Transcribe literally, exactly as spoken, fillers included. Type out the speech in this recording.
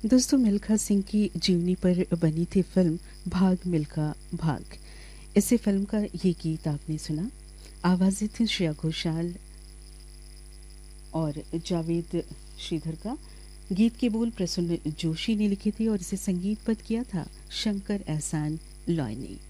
दोस्तों, मिल्खा सिंह की जीवनी पर बनी थी फिल्म भाग मिल्खा भाग। इसी फिल्म का ये गीत आपने सुना। आवाज़ें थी श्रेया घोषाल और जावेद श्रीधर का। गीत के बोल प्रसन्न जोशी ने लिखे थे और इसे संगीतबद्ध किया था शंकर एहसान लॉय ने।